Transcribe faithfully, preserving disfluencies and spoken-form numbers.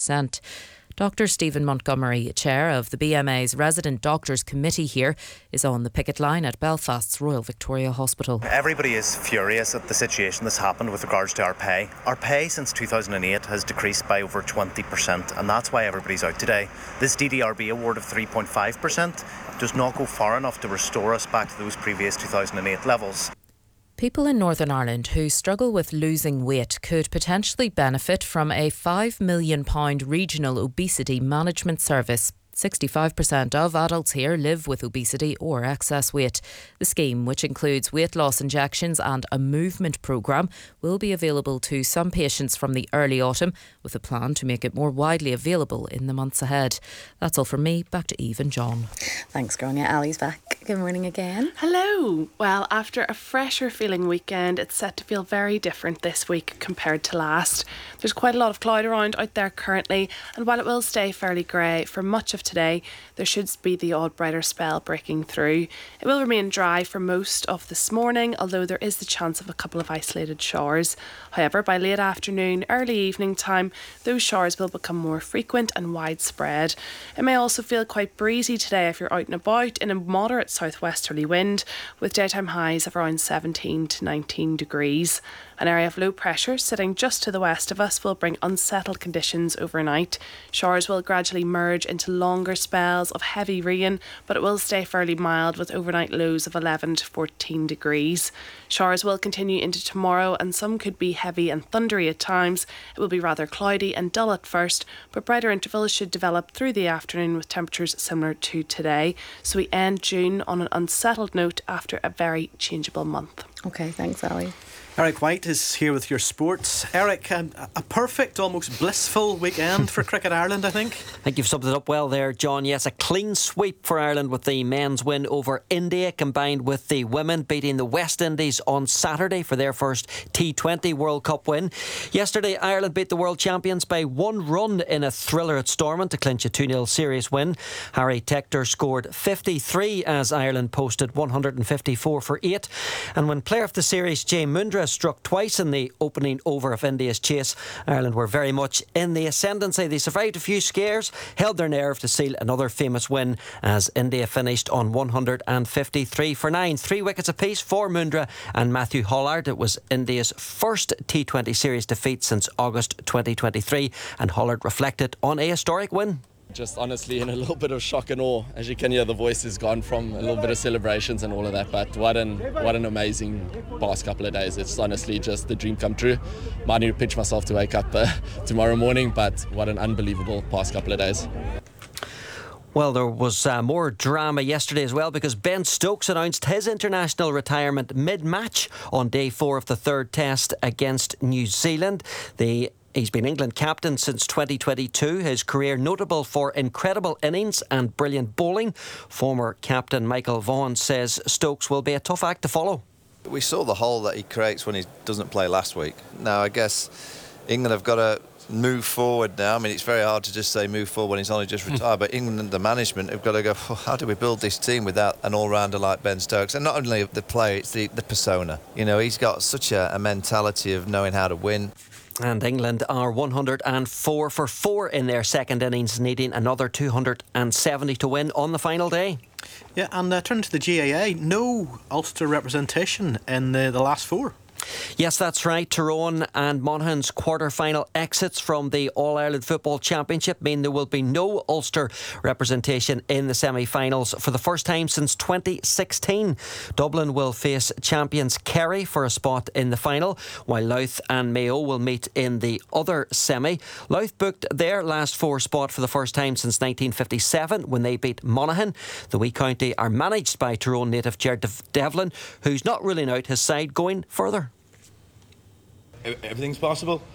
percent. Doctor Stephen Montgomery, chair of the B M A's Resident Doctors Committee here, is on the picket line at Belfast's Royal Victoria Hospital. Everybody is furious at the situation that's happened with regards to our pay. Our pay since two thousand eight has decreased by over twenty percent, and that's why everybody's out today. This D D R B award of three point five percent does not go far enough to restore us back to those previous two thousand eight levels. People in Northern Ireland who struggle with losing weight could potentially benefit from a five million pounds regional obesity management service. sixty-five percent of adults here live with obesity or excess weight. The scheme, which includes weight loss injections and a movement programme, will be available to some patients from the early autumn, with a plan to make it more widely available in the months ahead. That's all from me. Back to Eve and John. Thanks, Grania. Ali's back. Good morning again. Hello. Well, after a fresher feeling weekend, it's set to feel very different this week compared to last. There's quite a lot of cloud around out there currently, and while it will stay fairly grey for much of today, there should be the odd brighter spell breaking through. It will remain dry for most of this morning, although there is the chance of a couple of isolated showers. However, by late afternoon, early evening time, those showers will become more frequent and widespread. It may also feel quite breezy today if you're out and about, in a moderate southwesterly wind, with daytime highs of around seventeen to nineteen degrees. An area of low pressure sitting just to the west of us will bring unsettled conditions overnight. Showers will gradually merge into longer spells of heavy rain, but it will stay fairly mild with overnight lows of eleven to fourteen degrees. Showers will continue into tomorrow, and some could be heavy and thundery at times. It will be rather cloudy and dull at first, but brighter intervals should develop through the afternoon with temperatures similar to today. So we end June on an unsettled note after a very changeable month. Okay, thanks, Ali. Eric White is here with your sports. Eric, um, a perfect, almost blissful weekend for Cricket Ireland, I think. I think you've summed it up well there, John. Yes, a clean sweep for Ireland with the men's win over India, combined with the women beating the West Indies on Saturday for their first T twenty World Cup win. Yesterday, Ireland beat the world champions by one run in a thriller at Stormont to clinch a two nil series win. Harry Tector scored fifty-three as Ireland posted one hundred fifty-four for eight. And when player of the series Jay Mundra struck twice in the opening over of India's chase, Ireland were very much in the ascendancy. They survived a few scares, held their nerve to seal another famous win as India finished on one hundred fifty-three for nine. Three wickets apiece for Mundra and Matthew Hollard. It was India's first T twenty series defeat since August twenty twenty-three, and Hollard reflected on a historic win. Just honestly in a little bit of shock and awe. As you can hear, the voice is gone from a little bit of celebrations and all of that, but what an what an amazing past couple of days. It's honestly just the dream come true. Might need to pinch myself to wake up uh, tomorrow morning, but what an unbelievable past couple of days. Well, there was uh, more drama yesterday as well, because Ben Stokes announced his international retirement mid-match on day four of the third test against New Zealand. The He's been England captain since twenty twenty-two, his career notable for incredible innings and brilliant bowling. Former captain Michael Vaughan says Stokes will be a tough act to follow. We saw the hole that he creates when he doesn't play last week. Now, I guess England have got to move forward now. I mean, it's very hard to just say move forward when he's only just retired, but England, the management, have got to go, oh, how do we build this team without an all-rounder like Ben Stokes? And not only the player, it's the, the persona. You know, he's got such a, a mentality of knowing how to win. And England are one hundred four for four in their second innings, needing another two hundred seventy to win on the final day. Yeah, and uh, turning to the G A A, no Ulster representation in the, the last four. Yes, that's right. Tyrone and Monaghan's quarter-final exits from the All-Ireland Football Championship mean there will be no Ulster representation in the semi-finals for the first time since twenty sixteen. Dublin will face champions Kerry for a spot in the final, while Louth and Mayo will meet in the other semi. Louth booked their last four spot for the first time since nineteen fifty-seven when they beat Monaghan. The wee county are managed by Tyrone native Ger Devlin, who's not ruling out his side going further. Everything's possible.